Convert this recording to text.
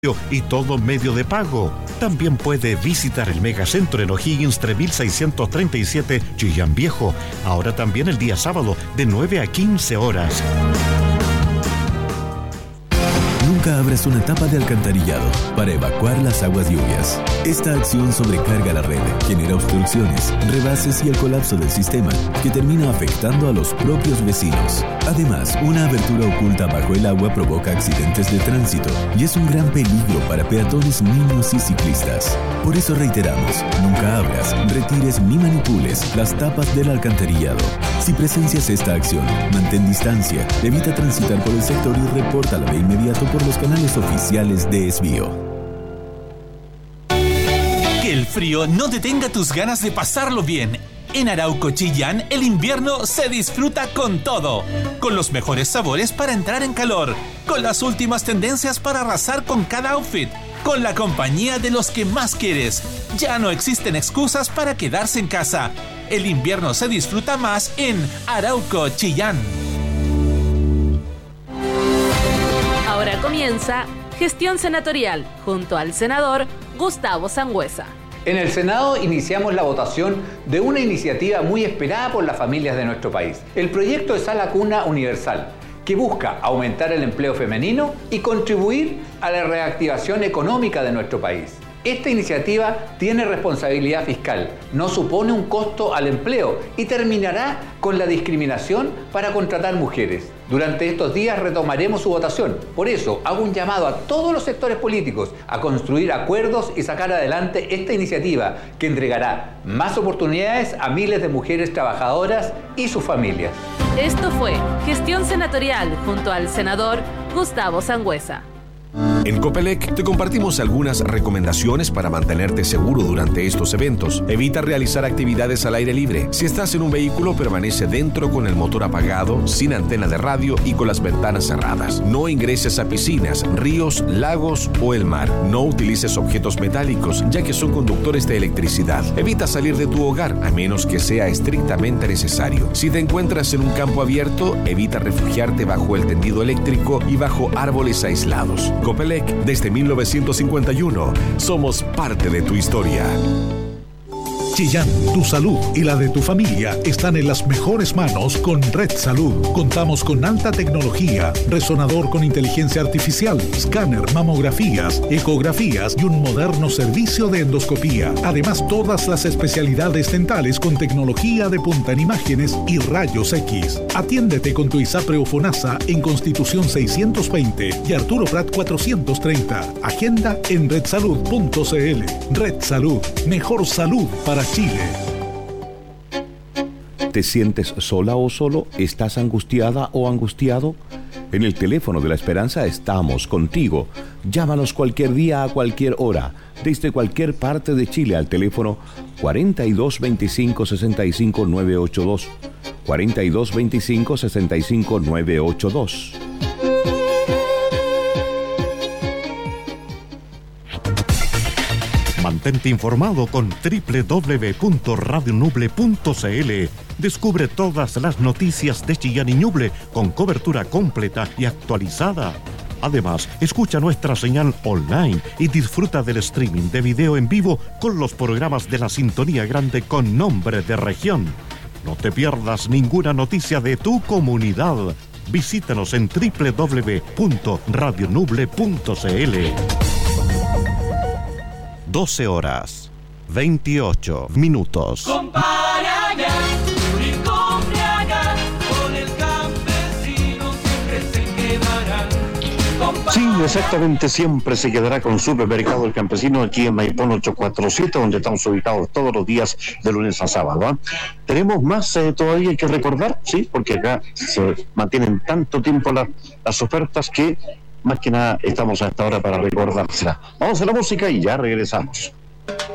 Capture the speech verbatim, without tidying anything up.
y todo medio de pago. También puede visitar el Megacentro en O'Higgins tres mil seiscientos treinta y siete Chillán Viejo. Ahora también el día sábado de nueve a quince horas. Nunca abras una tapa de alcantarillado para evacuar las aguas lluvias. Esta acción sobrecarga la red, genera obstrucciones, rebases y el colapso del sistema, que termina afectando a los propios vecinos. Además, una abertura oculta bajo el agua provoca accidentes de tránsito y es un gran peligro para peatones, niños y ciclistas. Por eso reiteramos, nunca abras, retires ni manipules las tapas del alcantarillado. Si presencias esta acción, mantén distancia, evita transitar por el sector y repórtala de inmediato por los canales oficiales de Esbio. Que el frío no detenga tus ganas de pasarlo bien. En Arauco Chillán, el invierno se disfruta con todo. Con los mejores sabores para entrar en calor. Con las últimas tendencias para arrasar con cada outfit. Con la compañía de los que más quieres. Ya no existen excusas para quedarse en casa. El invierno se disfruta más en Arauco Chillán. Ahora comienza Gestión Senatorial junto al senador Gustavo Sangüesa. En el Senado iniciamos la votación de una iniciativa muy esperada por las familias de nuestro país. El proyecto de Sala Cuna Universal, que busca aumentar el empleo femenino y contribuir a la reactivación económica de nuestro país. Esta iniciativa tiene responsabilidad fiscal, no supone un costo al empleo y terminará con la discriminación para contratar mujeres. Durante estos días retomaremos su votación. Por eso hago un llamado a todos los sectores políticos a construir acuerdos y sacar adelante esta iniciativa que entregará más oportunidades a miles de mujeres trabajadoras y sus familias. Esto fue Gestión Senatorial junto al senador Gustavo Sangüesa. En Copelec te compartimos algunas recomendaciones para mantenerte seguro durante estos eventos. Evita realizar actividades al aire libre. Si estás en un vehículo, permanece dentro con el motor apagado, sin antena de radio y con las ventanas cerradas. No ingreses a piscinas, ríos, lagos o el mar. No utilices objetos metálicos, ya que son conductores de electricidad. Evita salir de tu hogar, a menos que sea estrictamente necesario. Si te encuentras en un campo abierto, evita refugiarte bajo el tendido eléctrico y bajo árboles aislados. Copelec, desde mil novecientos cincuenta y uno, somos parte de tu historia. Chillán, tu salud y la de tu familia están en las mejores manos con Red Salud. Contamos con alta tecnología, resonador con inteligencia artificial, escáner, mamografías, ecografías y un moderno servicio de endoscopía. Además, todas las especialidades dentales con tecnología de punta en imágenes y rayos X. Atiéndete con tu ISAPRE o FONASA en Constitución seiscientos veinte y Arturo Prat cuatrocientos treinta. Agenda en red salud punto c l. Red Salud, mejor salud para Chile. ¿Te sientes sola o solo? ¿Estás angustiada o angustiado? En el teléfono de la esperanza estamos contigo. Llámanos cualquier día a cualquier hora, desde cualquier parte de Chile al teléfono cuarenta y dos veinticinco sesenta y cinco nueve ochenta y dos. cuarenta y dos veinticinco sesenta y cinco nueve ochenta y dos. Mantente informado con doble u doble u doble u punto radio nuble punto c l. Descubre todas las noticias de Chillán y Ñuble con cobertura completa y actualizada. Además, escucha nuestra señal online y disfruta del streaming de video en vivo con los programas de la Sintonía Grande con nombre de región. No te pierdas ninguna noticia de tu comunidad. Visítanos en doble u doble u doble u punto radio nuble punto c l. doce horas, veintiocho minutos. Compare allá y compre allá, con el campesino siempre se quedará. Compare Sí, exactamente, siempre se quedará con Supermercado El Campesino aquí en Maipón ochocientos cuarenta y siete, donde estamos ubicados todos los días de lunes a sábado. ¿eh? Tenemos más eh, todavía que recordar, sí, porque acá se mantienen tanto tiempo la, las ofertas que más que nada estamos a esta hora para recordársela. Vamos a la música y ya regresamos.